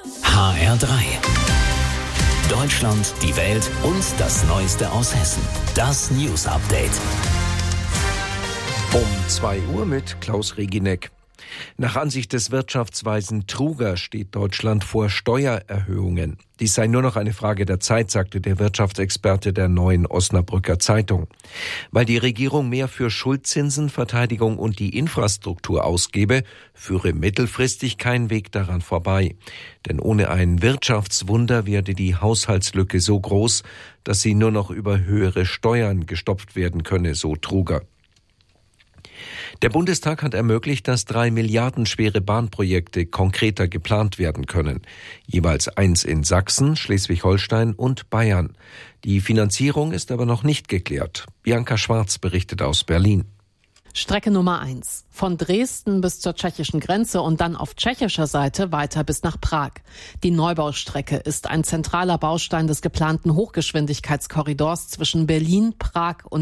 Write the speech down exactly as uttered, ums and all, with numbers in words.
H R drei. Deutschland, die Welt und das Neueste aus Hessen. Das News Update. Um zwei Uhr mit Klaus Regineck. Nach Ansicht des Wirtschaftsweisen Truger steht Deutschland vor Steuererhöhungen. Dies sei nur noch eine Frage der Zeit, sagte der Wirtschaftsexperte der Neuen Osnabrücker Zeitung. Weil die Regierung mehr für Schuldzinsen, Verteidigung und die Infrastruktur ausgebe, führe mittelfristig kein Weg daran vorbei. Denn ohne ein Wirtschaftswunder werde die Haushaltslücke so groß, dass sie nur noch über höhere Steuern gestopft werden könne, so Truger. Der Bundestag hat ermöglicht, dass drei Milliarden schwere Bahnprojekte konkreter geplant werden können. Jeweils eins in Sachsen, Schleswig-Holstein und Bayern. Die Finanzierung ist aber noch nicht geklärt. Bianca Schwarz berichtet aus Berlin. Strecke Nummer eins. Von Dresden bis zur tschechischen Grenze und dann auf tschechischer Seite weiter bis nach Prag. Die Neubaustrecke ist ein zentraler Baustein des geplanten Hochgeschwindigkeitskorridors zwischen Berlin, Prag und